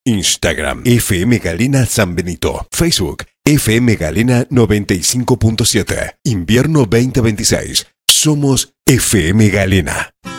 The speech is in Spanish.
Instagram, FM Galena San Benito. Facebook, FM Galena 95.7. Invierno 2026. Somos FM Galena.